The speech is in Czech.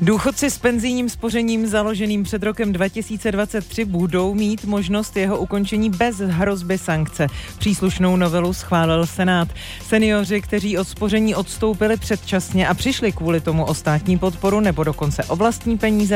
Důchodci s penzijním spořením založeným před rokem 2023 budou mít možnost jeho ukončení bez hrozby sankce. Příslušnou novelu schválil Senát. Seniori, kteří od spoření odstoupili předčasně a přišli kvůli tomu o státní podporu nebo dokonce o vlastní peníze,